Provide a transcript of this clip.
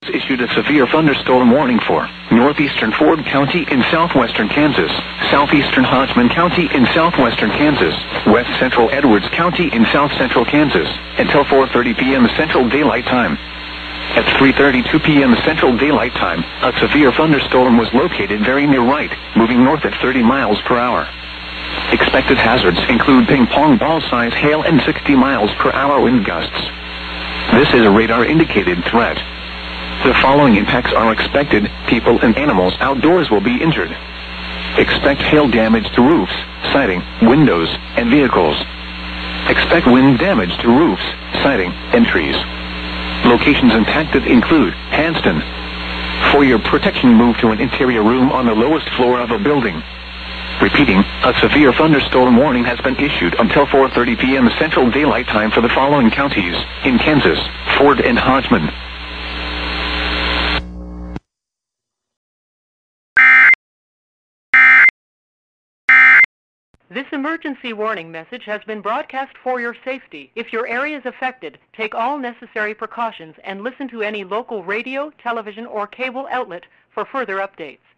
issued a severe thunderstorm warning for northeastern Ford County in southwestern Kansas, southeastern Hodgman County in southwestern Kansas, west central Edwards County in south central Kansas, until 4:30 p.m. Central Daylight Time. At 3:32 p.m. Central Daylight Time, a severe thunderstorm was located very near Wright, moving north at 30 miles per hour. Expected hazards include ping-pong ball-size hail and 60 miles per hour wind gusts. This is a radar-indicated threat. The following impacts are expected: people and animals outdoors will be injured. Expect hail damage to roofs, siding, windows, and vehicles. Expect wind damage to roofs, siding, and trees. Locations impacted include Hanston. For your protection, move to an interior room on the lowest floor of a building. Repeating, a severe thunderstorm warning has been issued until 4:30 p.m. Central Daylight Time for the following counties in Kansas: Ford and Hodgman. This emergency warning message has been broadcast for your safety. If your area is affected, take all necessary precautions and listen to any local radio, television, or cable outlet for further updates.